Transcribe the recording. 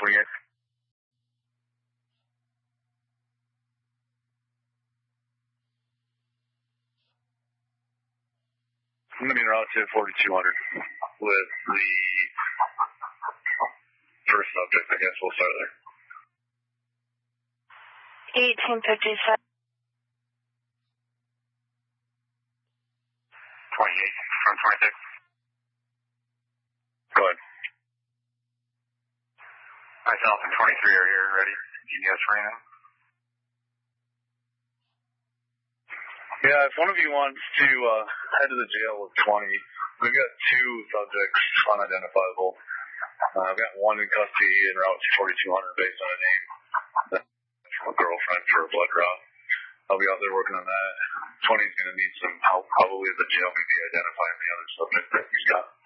48. I'm going to be in route to 4200 with the first subject. I guess we'll start there. 1857. 28 from 26. Go ahead. Myself and 23 are here, ready. GPS ringing. Yeah, if one of you wants to head to the jail with 20, we've got two subjects unidentifiable. I've got one in custody en route to 4200 based on a name. From a girlfriend for a blood draw. I'll be out there working on that. 20's going to need some help, probably at the jail, maybe identifying the other subject that he's got.